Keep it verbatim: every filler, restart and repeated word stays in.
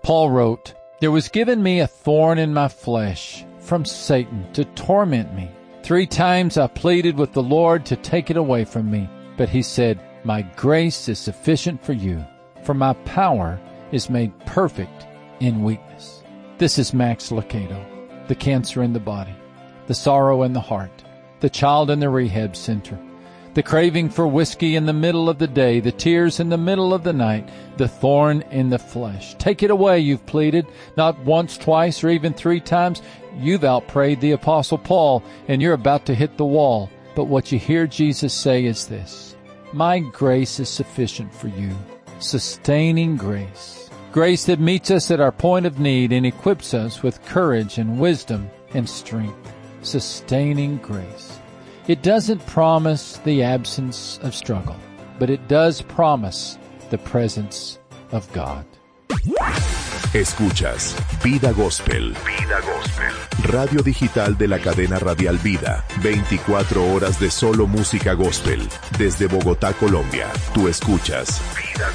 Paul wrote, "There was given me a thorn in my flesh from Satan to torment me. Three times I pleaded with the Lord to take it away from me. But he said, 'My grace is sufficient for you, for my power is made perfect in weakness.'" This is Max Lucado. The cancer in the body, the sorrow in the heart, the child in the rehab center, the craving for whiskey in the middle of the day, the tears in the middle of the night, the thorn in the flesh. Take it away, you've pleaded, not once, twice, or even three times. You've outprayed the Apostle Paul, and you're about to hit the wall. But what you hear Jesus say is this: "My grace is sufficient for you." Sustaining grace. Grace that meets us at our point of need and equips us with courage and wisdom and strength. Sustaining grace. It doesn't promise the absence of struggle, but it does promise the presence of God. Escuchas Vida Gospel. Vida Gospel. Radio digital de la cadena radial Vida. veinticuatro horas de solo música gospel. Desde Bogotá, Colombia. Tú escuchas Vida